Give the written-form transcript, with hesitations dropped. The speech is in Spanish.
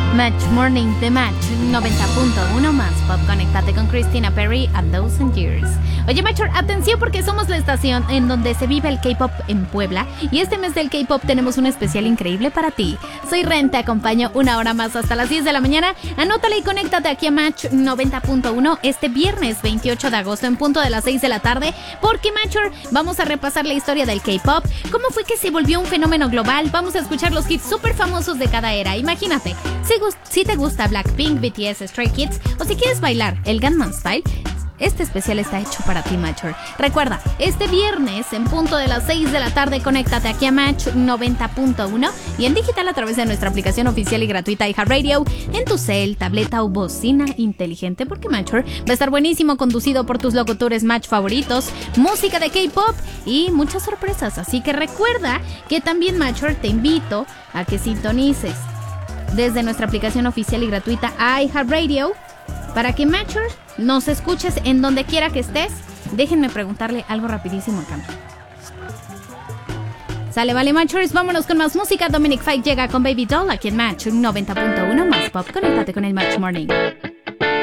Match Morning de Match 90.1 más pop. Conéctate con Christina Perri a Thousand Years. Oye, Matcher, atención porque somos la estación en donde se vive el K-pop en Puebla. Y este mes del K-pop tenemos un especial increíble para ti. Soy Ren, te acompaño una hora más hasta las 10 de la mañana. Anótale y conéctate aquí a Match 90.1 este viernes 28 de agosto en punto de las 6 de la tarde. Porque, Matcher, vamos a repasar la historia del K-pop. ¿Cómo fue que se volvió un fenómeno global? Vamos a escuchar los hits súper famosos de cada era. Imagínate, si te gusta Blackpink, BTS, Stray Kids o si quieres bailar el Gangnam Style, este especial está hecho para ti, Matcher. Recuerda, este viernes en punto de las 6 de la tarde, conéctate aquí a Match 90.1 y en digital a través de nuestra aplicación oficial y gratuita iHeartRadio en tu cel, tableta o bocina inteligente, porque Matcher va a estar buenísimo, conducido por tus locutores Match favoritos, música de K-pop y muchas sorpresas. Así que recuerda que también, Matcher, te invito a que sintonices desde nuestra aplicación oficial y gratuita iHeartRadio para que, Matcher, nos escuches en donde quiera que estés. Déjenme preguntarle algo rapidísimo acá. Sale, vale, Matchers, vámonos con más música. Dominic Fike llega con Baby Doll aquí en Match 90.1 más pop. Conéctate con el Match Morning.